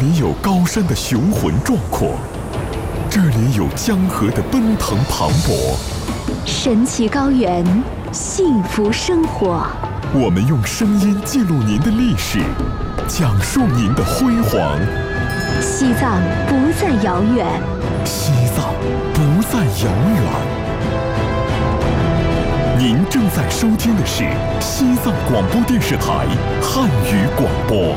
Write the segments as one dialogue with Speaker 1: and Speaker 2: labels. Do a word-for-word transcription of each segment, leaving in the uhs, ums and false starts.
Speaker 1: 里有高山的雄浑壮阔，这里有江河的奔腾磅礴。
Speaker 2: 神奇高原，幸福生活。
Speaker 1: 我们用声音记录您的历史，讲述您的辉煌。
Speaker 2: 西藏不再遥远，
Speaker 1: 西藏不再遥远。您正在收听的是西藏广播电视台汉语广播。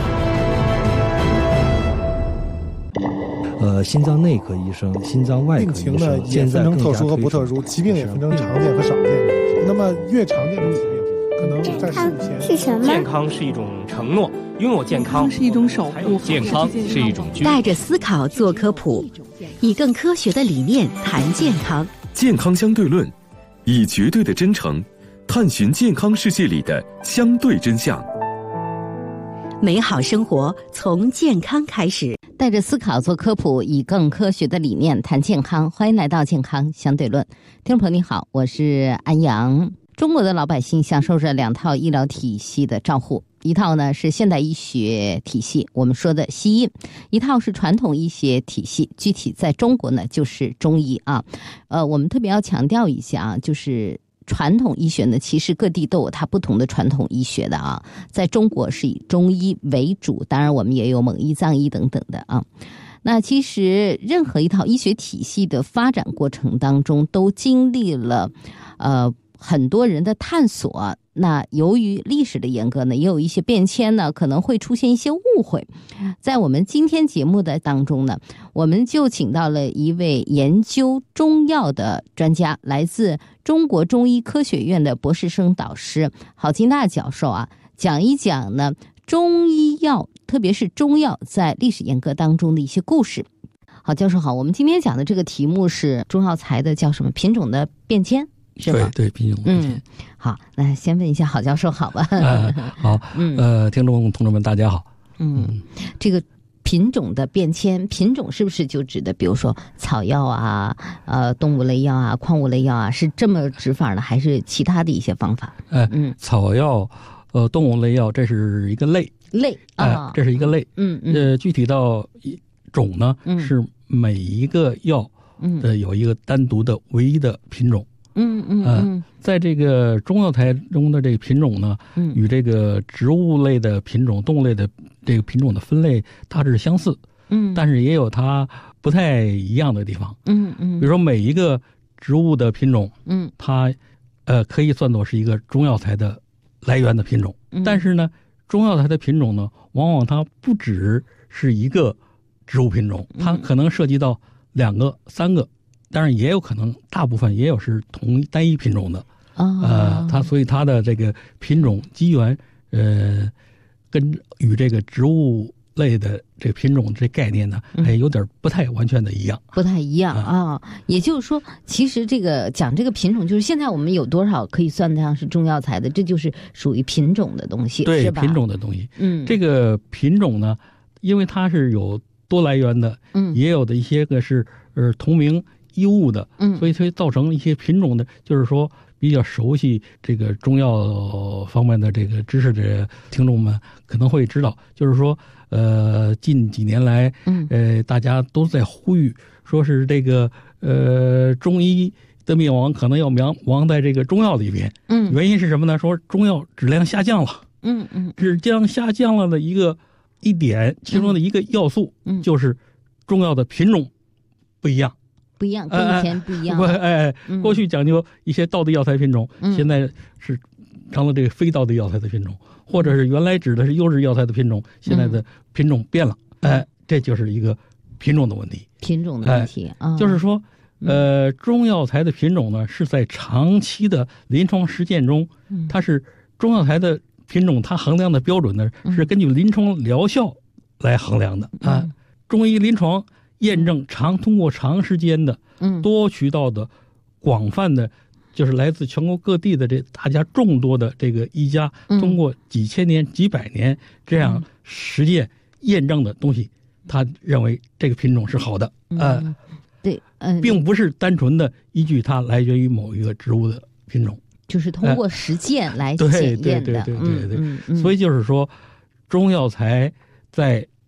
Speaker 3: 呃，心脏内科医生、心脏外科医生，
Speaker 4: 病情呢也分成特殊和不特殊，疾病也分成常见和少见。那么越常见的疾病，可能在事前
Speaker 5: 是什么？
Speaker 6: 健康是一种承诺，拥有健康
Speaker 7: 是一种守护，
Speaker 6: 健康是一种居。
Speaker 2: 带着思考做科普，以更科学的理念谈健康。
Speaker 8: 健康相对论，以绝对的真诚探寻健康世界里的相对真相。
Speaker 2: 美好生活从健康开始，
Speaker 9: 带着思考做科普，以更科学的理念谈健康。欢迎来到健康相对论，听众朋友你好，我是安阳。中国的老百姓享受着两套医疗体系的照护，一套呢是现代医学体系，我们说的西医；一套是传统医学体系，具体在中国呢就是中医啊。呃，我们特别要强调一下啊，就是传统医学呢，其实各地都有它不同的传统医学的啊。在中国是以中医为主，当然我们也有蒙医、藏医等等的啊。那其实任何一套医学体系的发展过程当中，都经历了呃很多人的探索。那由于历史的严格呢，也有一些变迁呢，可能会出现一些误会。在我们今天节目的当中呢，我们就请到了一位研究中药的专家，来自中国中医科学院的博士生导师郝金大教授啊，讲一讲呢中医药，特别是中药在历史沿革当中的一些故事。郝教授好，我们今天讲的这个题目是中药材的叫什么品种的变迁。是
Speaker 3: 对对，品种变迁。
Speaker 9: 嗯，好，那先问一下郝教授好吧？
Speaker 3: 呃、好，嗯，呃，听众同志们大家好。
Speaker 9: 嗯，这个品种的变迁，品种是不是就指的，比如说草药啊、呃动物类药啊、矿物类药啊，是这么指法呢，还是其他的一些方法？
Speaker 3: 哎、呃，嗯，草药、呃动物类药，这是一个类
Speaker 9: 类啊、
Speaker 3: 呃，这是一个类。
Speaker 9: 嗯嗯，
Speaker 3: 呃，具体到种呢，
Speaker 9: 嗯、
Speaker 3: 是每一个药的有一个单独的唯一的品种。
Speaker 9: 嗯嗯嗯、
Speaker 3: 呃，在这个中药材中的这个品种呢，嗯，与这个植物类的品种、动物类的这个品种的分类大致相似，
Speaker 9: 嗯，
Speaker 3: 但是也有它不太一样的地方，
Speaker 9: 嗯嗯，
Speaker 3: 比如说每一个植物的品种，
Speaker 9: 嗯，
Speaker 3: 它呃可以算作是一个中药材的来源的品种，
Speaker 9: 嗯、
Speaker 3: 但是呢，中药材的品种呢，往往它不只是一个植物品种，它可能涉及到两个、三个。当然也有可能，大部分也有是同单一品种的，
Speaker 9: 哦、
Speaker 3: 呃，它所以它的这个品种机缘，呃，跟与这个植物类的这个品种这概念呢，还有点不太完全的一样，
Speaker 9: 嗯、不太一样啊、哦。也就是说，其实这个讲这个品种，就是现在我们有多少可以算得上是中药材的，这就是属于品种的东西，
Speaker 3: 对，
Speaker 9: 是吧？
Speaker 3: 品种的东西，
Speaker 9: 嗯，
Speaker 3: 这个品种呢，因为它是有多来源的，
Speaker 9: 嗯，
Speaker 3: 也有的一些个是呃同名异物的，
Speaker 9: 嗯，
Speaker 3: 所以它造成一些品种的，就是说比较熟悉这个中药方面的这个知识的听众们可能会知道，就是说，呃，近几年来，
Speaker 9: 嗯，
Speaker 3: 呃，大家都在呼吁，说是这个呃中医的灭亡可能要亡亡在这个中药里边，
Speaker 9: 嗯，
Speaker 3: 原因是什么呢？说中药质量下降了，
Speaker 9: 嗯嗯，
Speaker 3: 质量下降了的一个一点，其中的一个要素，
Speaker 9: 嗯，
Speaker 3: 就是中药的品种不一样。
Speaker 9: 不一样，跟以前不一样。
Speaker 3: 哎哎，嗯、过去讲究一些道地药材品种，
Speaker 9: 嗯、
Speaker 3: 现在是成了这个非道地药材的品种，或者是原来指的是优质药材的品种，现在的品种变了。
Speaker 9: 嗯、
Speaker 3: 哎，这就是一个品种的问题。
Speaker 9: 品种的问题啊、
Speaker 3: 哎，就是说，呃，中药材的品种呢，是在长期的临床实践中，
Speaker 9: 嗯、
Speaker 3: 它是中药材的品种，它衡量的标准呢，
Speaker 9: 嗯、
Speaker 3: 是根据临床疗效来衡量的啊。
Speaker 9: 嗯、
Speaker 3: 中医临床验证长通过长时间的多渠道的广泛的，就是来自全国各地的这大家众多的这个医家，通过几千年几百年这样实践验证的东西，他认为这个品种是好的，呃，
Speaker 9: 对，嗯，
Speaker 3: 并不是单纯的依据它来源于某一个植物的品种，
Speaker 9: 就是通过实践来检验的，
Speaker 3: 对对对对对对，所以就是说，中药材在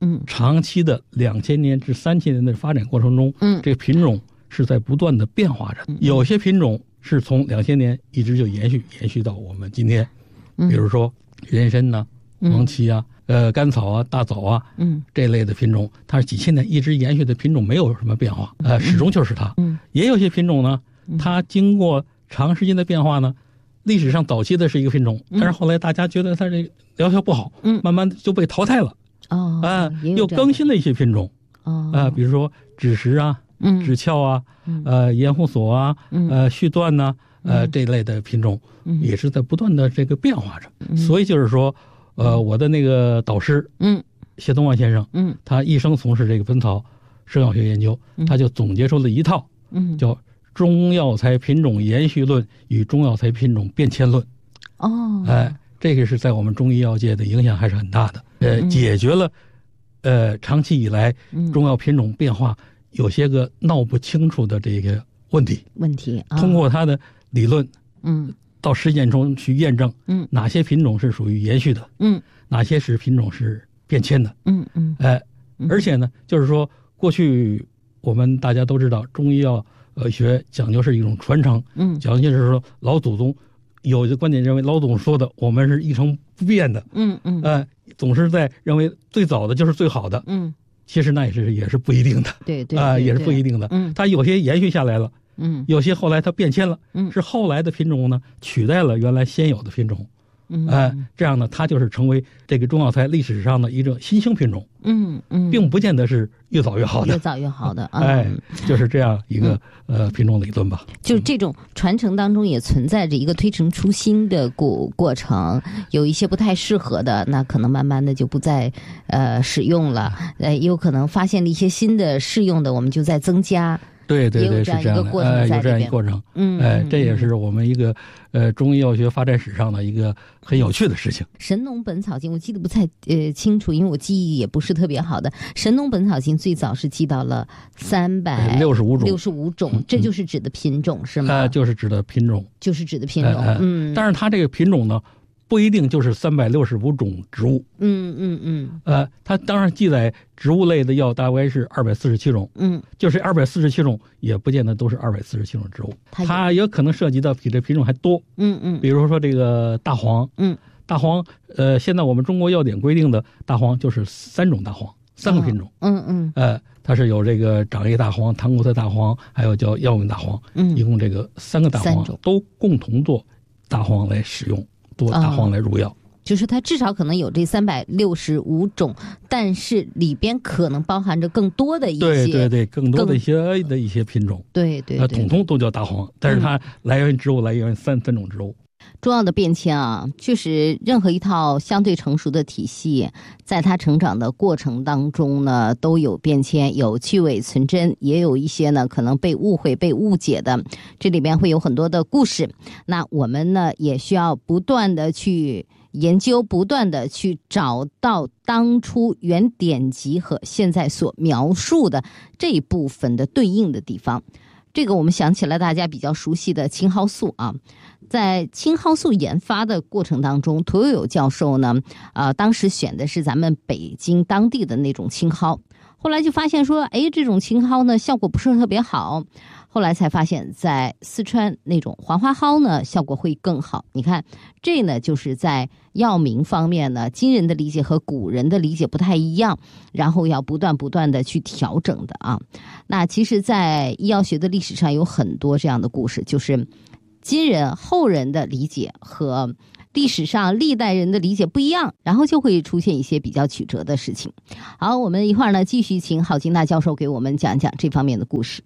Speaker 9: 嗯，
Speaker 3: 长期的两千年至三千年的发展过程中，
Speaker 9: 嗯，
Speaker 3: 这个品种是在不断的变化着。嗯、有些品种是从两千年一直就延续延续到我们今天，嗯、比如说人参呐、啊、黄芪啊、嗯、呃甘草啊、大枣啊，嗯，这类的品种，它是几千年一直延续的品种，没有什么变化，呃，始终就是它。嗯，也有些品种呢，它经过长时间的变化呢。历史上早期的是一个品种，但是后来大家觉得它这疗效不好，嗯，慢慢就被淘汰了。哦，啊，又更新了一些品种。哦，啊，比如说枳实啊，嗯，枳壳啊，嗯、呃，盐湖索啊，嗯、呃，续断呐、啊，呃，这类的品种，嗯，也是在不断的这个变化着。嗯、所以就是说，呃，我的那个导师，嗯，谢东万先生，嗯，他一生从事这个本草生药学研究，嗯、他就总结出了一套，嗯，叫。中药材品种延续论与中药材品种变迁论，哦，哎，这个是在我们中医药界的影响还是很大的，呃，嗯、解决了，呃，长期以来中药品种变化有些个闹不清楚的这个问题。
Speaker 9: 问题，
Speaker 3: 哦、通过他的理论，嗯，到实践中去验证，嗯，哪些品种是属于延续的，嗯，哪些是品种是变迁的，嗯嗯，哎，而且呢，就是说过去我们大家都知道中医药。呃，学讲究是一种传承，嗯，讲究是说老祖宗有的观点认为老祖宗说的我们是一成不变的，嗯嗯，呃，总是在认为最早的就是最好的，嗯，其实那也是也是不一定的，
Speaker 9: 对对
Speaker 3: 啊、呃，也是不一定的，嗯，它有些延续下来了，嗯，有些后来它变迁了，嗯，是后来的品种呢取代了原来先有的品种。嗯，呃，这样呢，它就是成为这个中药材历史上的一个新兴品种。嗯嗯，并不见得是越早越好的，
Speaker 9: 越早越好的。
Speaker 3: 嗯、哎，就是这样一个、嗯、呃品种理论吧。
Speaker 9: 就是这种传承当中也存在着一个推陈出新的过过程，有一些不太适合的，那可能慢慢的就不再呃使用了。呃，也有可能发现了一些新的适用的，我们就在增加。
Speaker 3: 对对对，是这样的，呃，有这样一个过程，嗯，哎，这也是我们一个呃中医药学发展史上的一个很有趣的事情。
Speaker 9: 《神农本草经》我记得不太呃清楚，因为我记忆也不是特别好的。《神农本草经》最早是记到了三百
Speaker 3: 六十五种，
Speaker 9: 六十五种，这就是指的品种是吗？
Speaker 3: 呃，就是指的品种，
Speaker 9: 就是指的品种，呃、嗯。
Speaker 3: 但是它这个品种呢，不一定就是三百六十五种植物，
Speaker 9: 嗯嗯嗯，
Speaker 3: 呃，它当然记载植物类的药大概是二百四十七种，嗯，就是二百四十七种，也不见得都是二百四十七种植物，它也可能涉及到比这品种还多，嗯嗯，比如说这个大黄，嗯，大黄，呃，现在我们中国药典规定的大黄就是三种大黄，三个品种，哦、嗯嗯，呃，它是有这个掌叶大黄、唐古特大黄，还有叫药用大黄，嗯，一共这个三个大黄都共同做大黄来使用。多大黄来入药、哦，
Speaker 9: 就是它至少可能有这三百六十五种，但是里边可能包含着更多的一些，
Speaker 3: 对对对，更多的一些的一些品种，
Speaker 9: 对对对，
Speaker 3: 呃，统统都叫大黄，但是它来源于植物，来源于三三种植物。
Speaker 9: 中药的变迁啊，确实任何一套相对成熟的体系，在它成长的过程当中呢，都有变迁，有去伪存真，也有一些呢可能被误会、被误解的，这里边会有很多的故事。那我们呢也需要不断的去研究，不断的去找到当初原典籍和现在所描述的这一部分的对应的地方。这个我们想起了大家比较熟悉的青蒿素啊，在青蒿素研发的过程当中，屠呦呦教授呢，呃，当时选的是咱们北京当地的那种青蒿，后来就发现说，哎，这种青蒿呢效果不是特别好，后来才发现，在四川那种黄花蒿呢效果会更好。你看，这呢就是在药名方面呢，今人的理解和古人的理解不太一样，然后要不断不断的去调整的啊。那其实，在医药学的历史上有很多这样的故事，就是今人后人的理解和历史上历代人的理解不一样，然后就会出现一些比较曲折的事情。好，我们一会儿呢继续请郝金大教授给我们讲讲这方面的故事。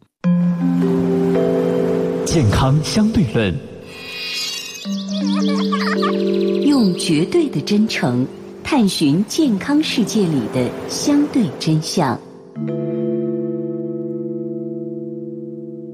Speaker 5: 健康相对论，
Speaker 7: 用绝对的真诚探寻健康世界里的相对真相。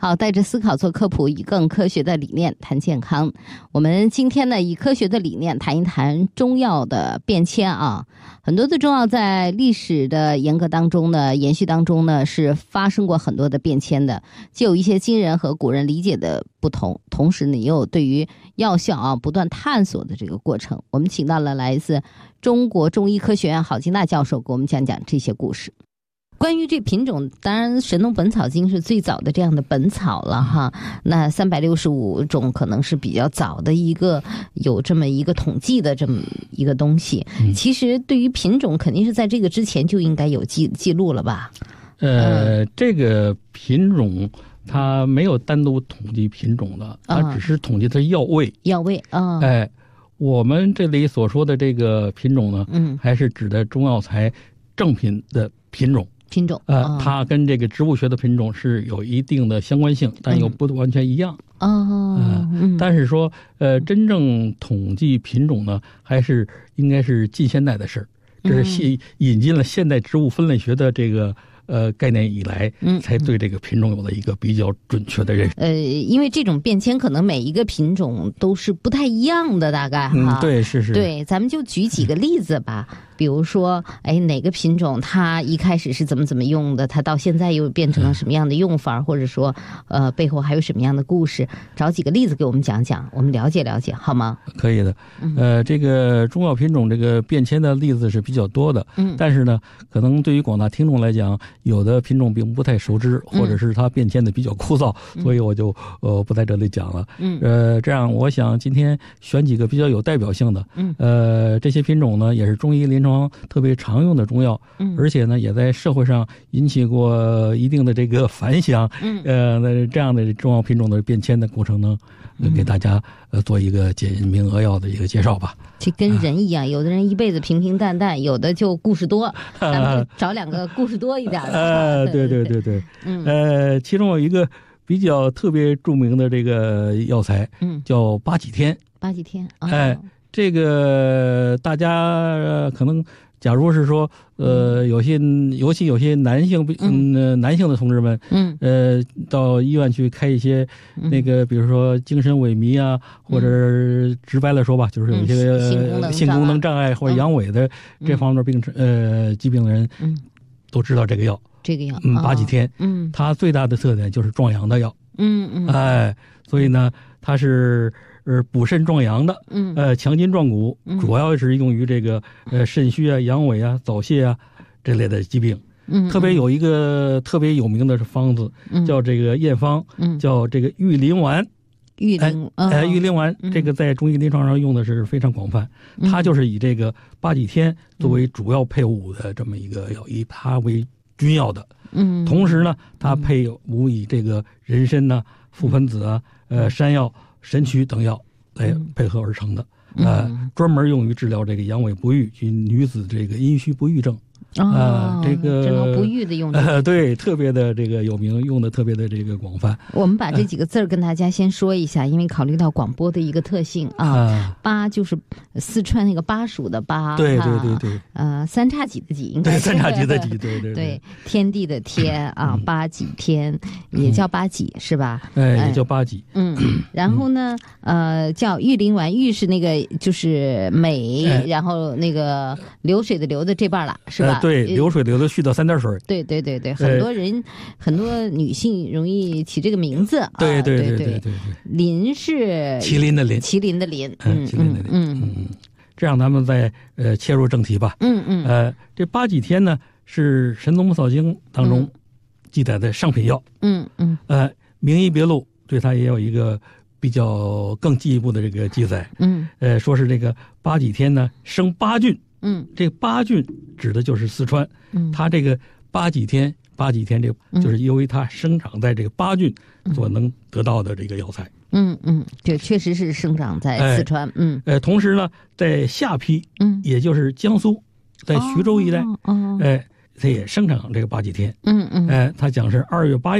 Speaker 9: 好，带着思考做科普，以更科学的理念谈健康。我们今天呢，以科学的理念谈一谈中药的变迁啊。很多的中药在历史的沿革当中呢，延续当中呢，是发生过很多的变迁的，既有一些今人和古人理解的不同，同时呢，也有对于药效啊不断探索的这个过程。我们请到了来自中国中医科学院郝金大教授，给我们讲讲这些故事。关于这品种，当然《神农本草经》是最早的这样的本草了哈。那三百六十五种可能是比较早的一个有这么一个统计的这么一个东西。其实对于品种，肯定是在这个之前就应该有记记录了吧？
Speaker 3: 呃，嗯、这个品种它没有单独统计品种的，它只是统计它药味。
Speaker 9: 药味啊，
Speaker 3: 哎，我们这里所说的这个品种呢，嗯，还是指的中药材正品的品种。
Speaker 9: 品种
Speaker 3: 呃，它跟这个植物学的品种是有一定的相关性，但又不完全一样。
Speaker 9: 哦、
Speaker 3: 呃嗯，但是说，呃，真正统计品种呢，还是应该是近现代的事儿。这是引进了现代植物分类学的这个呃概念以来，才对这个品种有了一个比较准确的认识。
Speaker 9: 呃，因为这种变迁可能每一个品种都是不太一样的，大概哈。
Speaker 3: 嗯，对，是是。
Speaker 9: 对，咱们就举几个例子吧。比如说，哎，哪个品种它一开始是怎么怎么用的，它到现在又变成了什么样的用法，或者说，呃，背后还有什么样的故事？找几个例子给我们讲讲，我们了解了解，好吗？
Speaker 3: 可以的。呃，这个中药品种这个变迁的例子是比较多的，嗯，但是呢，可能对于广大听众来讲，有的品种并不太熟知，或者是它变迁的比较枯燥，嗯、所以我就呃不在这里讲了。嗯，呃，这样我想今天选几个比较有代表性的，嗯，呃，这些品种呢也是中医临床特别常用的中药，嗯，而且呢也在社会上引起过一定的这个反响，嗯，呃，那这样的中药品种的变迁的过程呢，呃、给大家呃做一个简明扼要的一个介绍吧。
Speaker 9: 这跟人一样，啊、有的人一辈子平平淡淡，有的就故事多，咱们就找两个故事多一点的。
Speaker 3: 呃，对对对对，嗯，呃，其中有一个比较特别著名的这个药材，嗯，叫八戟天。
Speaker 9: 八戟天，
Speaker 3: 哦、哎。这个大家可能，假如是说，呃，有些尤其有些男性，嗯，男性的同志们，嗯，呃，到医院去开一些那个，比如说精神萎靡啊，或者直白来说吧，就是有一些性功能障碍或者阳痿的这方面病症，呃，疾病的人，嗯，都知道这个药，
Speaker 9: 这个药，
Speaker 3: 嗯，八戟天，嗯，它最大的特点就是壮阳的药，
Speaker 9: 嗯嗯，
Speaker 3: 哎，所以呢，它是。呃，补肾壮阳的，嗯，呃，强筋壮骨，嗯、主要是用于这个呃肾虚啊、阳痿啊、早泄啊这类的疾病。嗯，特别有一个特别有名的方子，嗯、叫这个验方，嗯，叫这个玉林丸。
Speaker 9: 玉林，
Speaker 3: 哎，哎玉林丸、嗯、这个在中医临床上用的是非常广泛，嗯、它就是以这个八戟天作为主要配伍的这么一个药，以它为君药的。嗯，同时呢，它配伍以这个人参呐、覆盆子啊、呃山药。神曲等药来配合而成的，嗯、呃，专门用于治疗这个阳痿不育及女子这个阴虚不育症。
Speaker 9: 啊、
Speaker 3: 呃，这个
Speaker 9: 治疗不育的用的，
Speaker 3: 呃，对，特别的这个有名，用的特别的这个广泛。
Speaker 9: 我们把这几个字儿跟大家先说一下，呃、因为考虑到广播的一个特性啊，啊巴就是四川那个巴蜀的巴，
Speaker 3: 对对对对，
Speaker 9: 呃，三叉戟的戟，应该
Speaker 3: 对三叉戟的戟，对对
Speaker 9: 对, 对，天地的天啊，八戟天也叫八戟、嗯、是吧？
Speaker 3: 哎，也叫八戟。
Speaker 9: 嗯，然后呢，呃，叫玉林丸，玉是那个就是美，哎、然后那个流水的流的这半了，是吧？
Speaker 3: 呃对，流水流的续到三点水。
Speaker 9: 对对对对，很多人、呃、很多女性容易起这个名字。
Speaker 3: 对对
Speaker 9: 对
Speaker 3: 对对对。
Speaker 9: 林是
Speaker 3: 麒麟的麟，
Speaker 9: 麒麟的麟，
Speaker 3: 嗯，麒麟的麟，嗯嗯。这样咱们再呃切入正题吧。
Speaker 9: 嗯嗯。
Speaker 3: 呃，这八戟天呢是《神农本草经》当中记载的上品药。
Speaker 9: 嗯嗯。
Speaker 3: 呃，《名医别录》对它也有一个比较更进一步的这个记载。
Speaker 9: 嗯。
Speaker 3: 呃，说是这个八戟天呢生八郡。
Speaker 9: 嗯，
Speaker 3: 这八郡指的就是四川。嗯，它这个八戟天，八戟天这个就是由于它生长在这个八郡所能得到的这个药材。
Speaker 9: 嗯嗯，这确实是生长在四川。哎、嗯，
Speaker 3: 呃，同时呢，在下邳，嗯，也就是江苏，在徐州一带，哦，哎、呃，它也生长这个八戟天。
Speaker 9: 嗯嗯，
Speaker 3: 哎、呃，它讲是二月八。